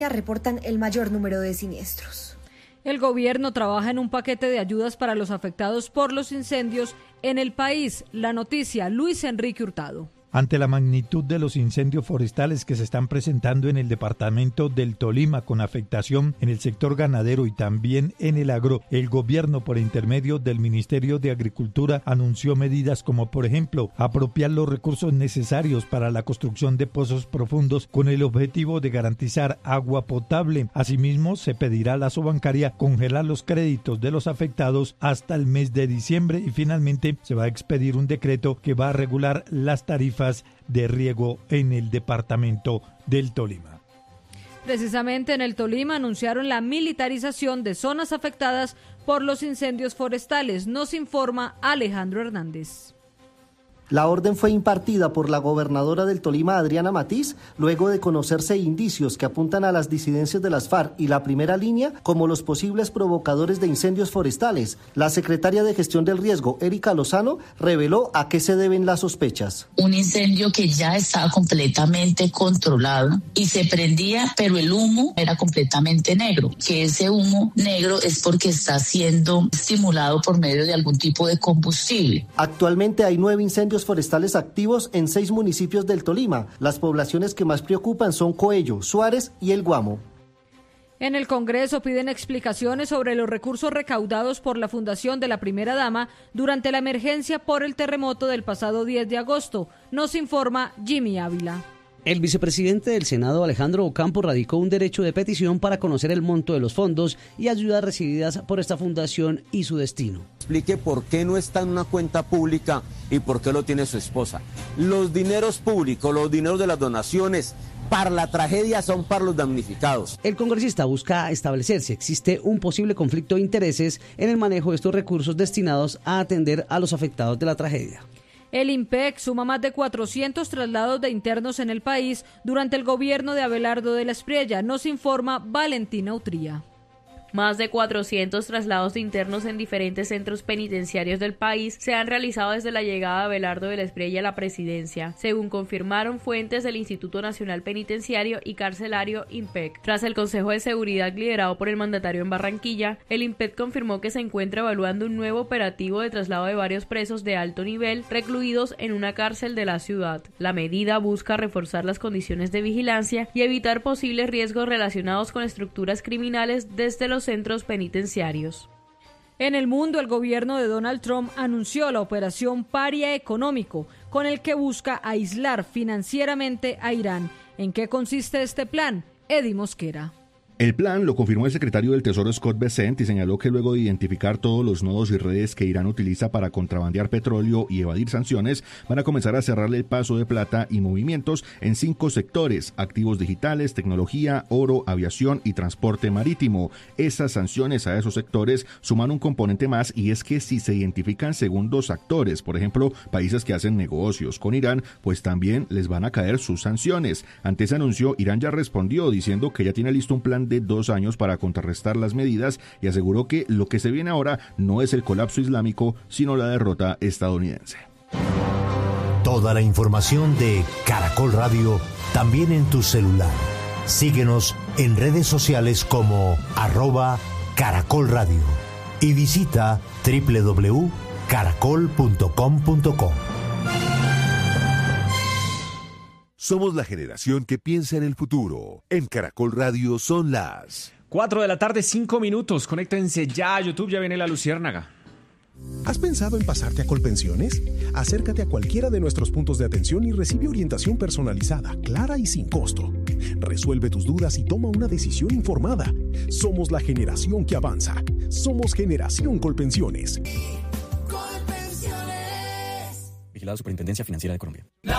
reportan el mayor número de siniestros. El gobierno trabaja en un paquete de ayudas para los afectados por los incendios en el país. La noticia, Luis Enrique Hurtado. Ante la magnitud de los incendios forestales que se están presentando en el departamento del Tolima con afectación en el sector ganadero y también en el agro, el gobierno por intermedio del Ministerio de Agricultura anunció medidas como por ejemplo apropiar los recursos necesarios para la construcción de pozos profundos con el objetivo de garantizar agua potable. Asimismo, se pedirá a la Sobancaria congelar los créditos de los afectados hasta el mes de diciembre y finalmente se va a expedir un decreto que va a regular las tarifas de riego en el departamento del Tolima. Precisamente en el Tolima anunciaron la militarización de zonas afectadas por los incendios forestales. Nos informa Alejandro Hernández. La orden fue impartida por la gobernadora del Tolima, Adriana Matiz, luego de conocerse indicios que apuntan a las disidencias de las FARC y la Primera Línea como los posibles provocadores de incendios forestales. La secretaria de Gestión del Riesgo, Erika Lozano, reveló a qué se deben las sospechas. Un incendio que ya estaba completamente controlado y se prendía, pero el humo era completamente negro. Que ese humo negro es porque está siendo estimulado por medio de algún tipo de combustible. Actualmente hay 9 incendios forestales activos en 6 municipios del Tolima. Las poblaciones que más preocupan son Coello, Suárez y El Guamo. En el Congreso piden explicaciones sobre los recursos recaudados por la Fundación de la Primera Dama durante la emergencia por el terremoto del pasado 10 de agosto. Nos informa Jimmy Ávila. El vicepresidente del Senado, Alejandro Ocampo, radicó un derecho de petición para conocer el monto de los fondos y ayudas recibidas por esta fundación y su destino. Explique por qué no está en una cuenta pública y por qué lo tiene su esposa. Los dineros públicos, los dineros de las donaciones para la tragedia son para los damnificados. El congresista busca establecer si existe un posible conflicto de intereses en el manejo de estos recursos destinados a atender a los afectados de la tragedia. El IMPEC suma más de 400 traslados de internos en el país durante el gobierno de Abelardo de la Espriella. Nos informa Valentina Utría. Más de 400 traslados de internos en diferentes centros penitenciarios del país se han realizado desde la llegada de Abelardo de la Espriella a la presidencia, según confirmaron fuentes del Instituto Nacional Penitenciario y Carcelario IMPEC. Tras el Consejo de Seguridad liderado por el mandatario en Barranquilla, el IMPEC confirmó que se encuentra evaluando un nuevo operativo de traslado de varios presos de alto nivel recluidos en una cárcel de la ciudad. La medida busca reforzar las condiciones de vigilancia y evitar posibles riesgos relacionados con estructuras criminales desde los centros penitenciarios. En el mundo, el gobierno de Donald Trump anunció la operación Paria Económico, con el que busca aislar financieramente a Irán. ¿En qué consiste este plan? Eddie Mosquera. El plan lo confirmó el secretario del Tesoro Scott Bessent y señaló que luego de identificar todos los nodos y redes que Irán utiliza para contrabandear petróleo y evadir sanciones, van a comenzar a cerrarle el paso de plata y movimientos en 5 sectores: activos digitales, tecnología, oro, aviación y transporte marítimo. Esas sanciones a esos sectores suman un componente más, y es que si se identifican segundos actores, por ejemplo, países que hacen negocios con Irán, pues también les van a caer sus sanciones. Ante ese anuncio, Irán ya respondió diciendo que ya tiene listo un plan de 2 años para contrarrestar las medidas y aseguró que lo que se viene ahora no es el colapso islámico, sino la derrota estadounidense. Toda la información de Caracol Radio también en tu celular. Síguenos en redes sociales como @Caracol Radio y visita www.caracol.com.co. Somos la generación que piensa en el futuro. En Caracol Radio son las 4 de la tarde, 5 minutos. Conéctense ya a YouTube, ya viene la Luciérnaga. ¿Has pensado en pasarte a Colpensiones? Acércate a cualquiera de nuestros puntos de atención y recibe orientación personalizada, clara y sin costo. Resuelve tus dudas y toma una decisión informada. Somos la generación que avanza. Somos Generación Colpensiones. Vigilado Superintendencia Financiera de Colombia.